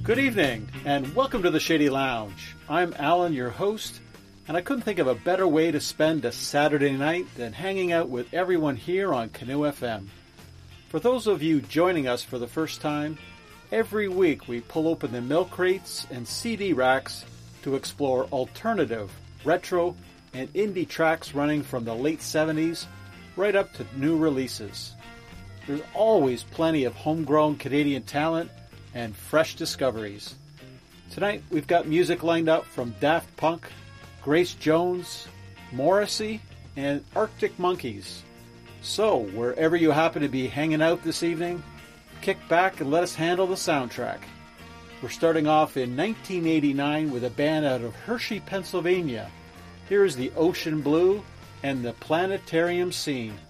Good evening, and welcome to the Shady Lounge. I'm Alan, your host, and I couldn't think of a better way to spend a Saturday night than hanging out with everyone here on Canoe FM. For those of you joining us for the first time, every week we pull open the milk crates and CD racks to explore alternative, retro, and indie tracks running from the late 70s right up to new releases. There's always plenty of homegrown Canadian talent and fresh discoveries. Tonight we've got music lined up from Daft Punk, Grace Jones, Morrissey, and Arctic Monkeys. So, wherever you happen to be hanging out this evening, kick back and let us handle the soundtrack. We're starting off in 1989 with a band out of Hershey, Pennsylvania. Here is the Ocean Blue and the Planetarium Scene.